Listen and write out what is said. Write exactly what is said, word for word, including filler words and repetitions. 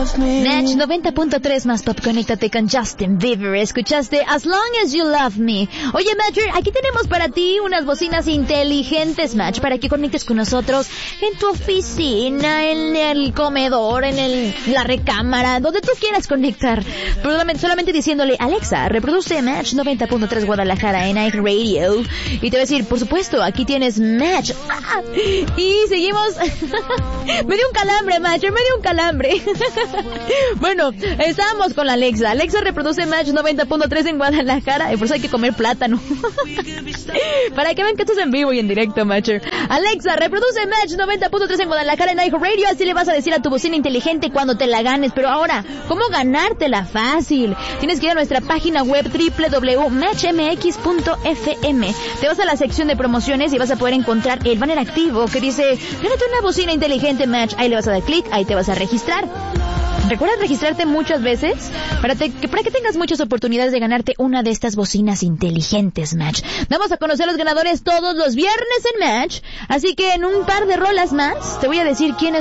Match noventa punto tres más pop, conéctate con Justin Bieber. Escuchaste As Long As You Love Me. Oye, Matcher, aquí tenemos para ti unas bocinas inteligentes, Match, para que conectes con nosotros en tu oficina, en el comedor, en el, la recámara, donde tú quieras conectar. Solamente, solamente diciéndole, Alexa, reproduce Match noventa punto tres Guadalajara en iHeartRadio. Y te va a decir, por supuesto, aquí tienes Match. ¡Ah! Y seguimos. Me dio un calambre, Matcher, me dio un calambre. Bueno, estamos con la Alexa. Alexa reproduce Match noventa punto tres en Guadalajara. Y por eso hay que comer plátano. Para que vean que esto es en vivo y en directo, Matcher. Alexa, reproduce Match noventa punto tres en Guadalajara en iHeartRadio. Así le vas a decir a tu bocina inteligente cuando te la ganes. Pero ahora, ¿cómo ganártela? Fácil. Tienes que ir a nuestra página web doble u doble u doble u punto match m x punto f m. Te vas a la sección de promociones y vas a poder encontrar el banner activo que dice, gánate una bocina inteligente, Match. Ahí le vas a dar clic, ahí te vas a registrar. ¿Recuerdas registrarte muchas veces? Para, te, que, para que tengas muchas oportunidades de ganarte una de estas bocinas inteligentes, Match. Vamos a conocer a los ganadores todos los viernes en Match. Así que en un par de rolas más te voy a decir quiénes